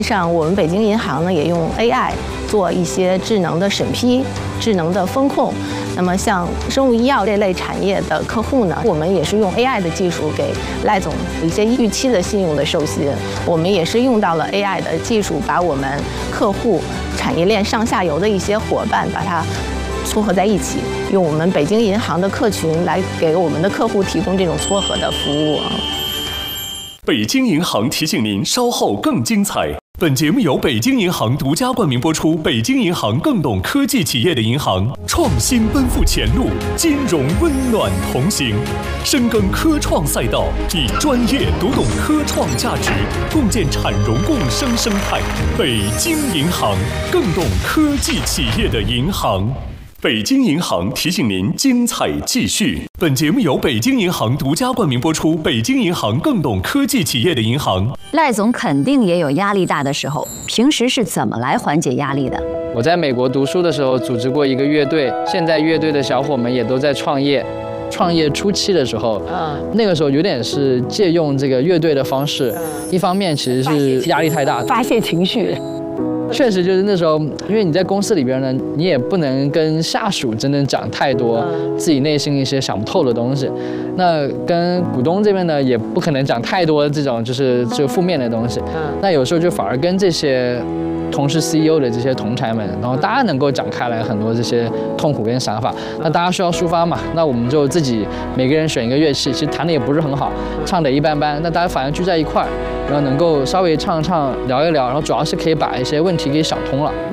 像我们北京银行呢，也用 AI 做一些智能的审批、智能的风控。那么像生物医药这类产业的客户呢，我们也是用 AI 的技术给赖总一些预期的信用的授信。我们也是用到了 AI 的技术，把我们客户产业链上下游的一些伙伴，把它撮合在一起，用我们北京银行的客群来给我们的客户提供这种撮合的服务啊。 北京银行提醒您，稍后更精彩。本节目由北京银行独家冠名播出。北京银行更懂科技企业的银行，创新奔赴前路，金融温暖同行，深耕科创赛道，以专业读懂科创价值，共建产融共生生态。北京银行更懂科技企业的银行。北京银行提醒您，精彩继续。本节目由北京银行独家冠名播出。北京银行更懂科技企业的银行。 赖总肯定也有压力大的时候，平时是怎么来缓解压力的？ 我在美国读书的时候组织过一个乐队，现在乐队的小伙们也都在创业。创业初期的时候，那个时候有点是借用这个乐队的方式，一方面其实是压力太大， 发泄情绪。 确实就是那时候，因为你在公司里边呢，你也不能跟下属真正讲太多自己内心一些想不透的东西，那跟股东这边呢，也不可能讲太多这种就是负面的东西，那有时候就反而跟这些同事 CEO 的这些同才们，然后大家能够讲开来很多这些痛苦跟想法，那大家需要抒发嘛，那我们就自己每个人选一个乐器，其实弹的也不是很好，唱的一般般，那大家反而聚在一块儿，然后能够稍微唱唱聊一聊，然后主要是可以把一些问题给想通了。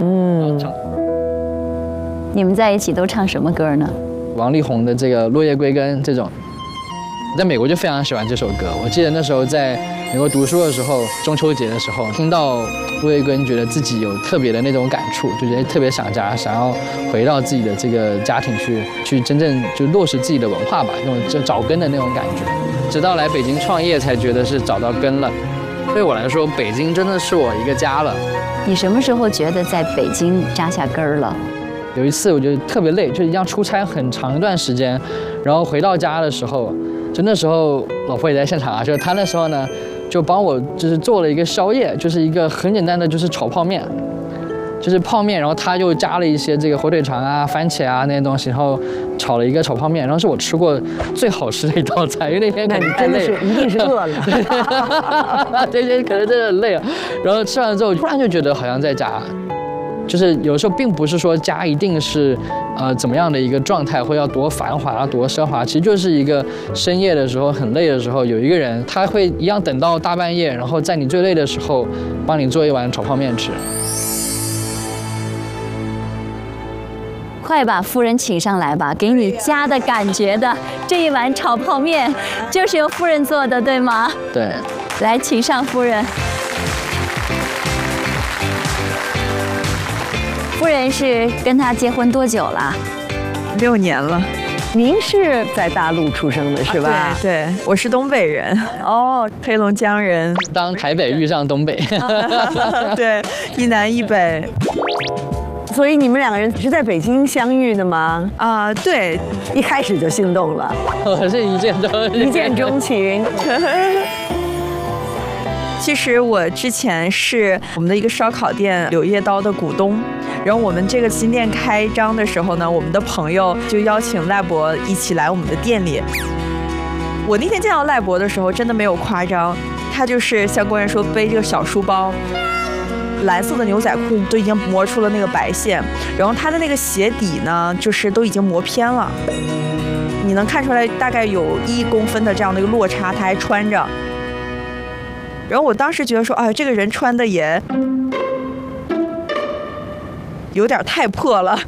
你们在一起都唱什么歌呢？ 王力宏的这个《落叶归根》这种，在美国就非常喜欢这首歌。我记得那时候在美国读书的时候，中秋节的时候听到《落叶归根》，觉得自己有特别的那种感触，就觉得特别想家，想要回到自己的这个家庭去真正就落实自己的文化吧，那种就找根的那种感觉。直到来北京创业，才觉得是找到根了。对我来说，北京真的是我一个家了。 你什么时候觉得在北京扎下根儿了？ 有一次我觉得特别累，就一样出差很长一段时间，然后回到家的时候，就那时候老婆也在现场啊，就是她那时候呢就帮我就是做了一个宵夜，就是一个很简单的就是炒泡面，就是泡面，然后她就加了一些这个火腿肠啊、番茄啊那些东西，然后炒了一个炒泡面，然后是我吃过最好吃的一道菜，因为那天可能太累了， 一定是饿了， 对，可能真的很累了。然后吃完之后，突然就觉得好像在家。就是有时候并不是说家一定是，怎么样的一个状态，或要多繁华、多奢华，其实就是一个深夜的时候很累的时候，有一个人他会一样等到大半夜，然后在你最累的时候，帮你做一碗炒泡面吃。 快把夫人请上来吧，给你家的感觉的这一碗炒泡面，就是由夫人做的，对吗？ 对， 来，请上夫人。夫人是跟他结婚多久了 ？6年了。 您是在大陆出生的是吧？ 对，我是东北人。哦，黑龙江人。 当台北遇上东北。 对，一南一北。 所以你们两个人是在北京相遇的吗？ 对， 一开始就心动了。 我是一见钟情。 其实我之前是我们的一个烧烤店柳叶刀的股东，然后我们这个新店开张的时候呢，我们的朋友就邀请赖博一起来我们的店里。我那天见到赖博的时候，真的没有夸张，他就是像工人说背这个小书包，蓝色的牛仔裤都已经磨出了那个白线，然后他的那个鞋底呢，就是都已经磨偏了，你能看出来大概有1公分的这样的一个落差，他还穿着。然后我当时觉得说，这个人穿的也有点太破了。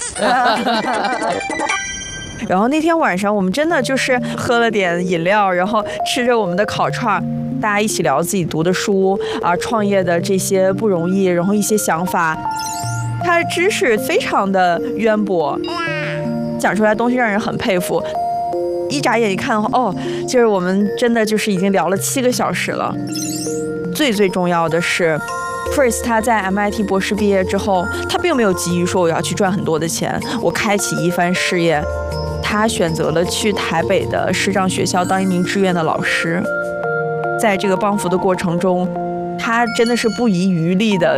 然后那天晚上我们真的就是喝了点饮料，然后吃着我们的烤串，大家一起聊自己读的书创业的这些不容易，然后一些想法。他的知识非常的渊博，讲出来东西让人很佩服。一眨眼一看，就是我们真的就是已经聊了7个小时了。最重要的是 ，First 他在 MIT 博士毕业之后，他并没有急于说我要去赚很多的钱，我开启一番事业。他选择了去台北的视障学校当一名志愿的老师，在这个帮扶的过程中，他真的是不遗余力的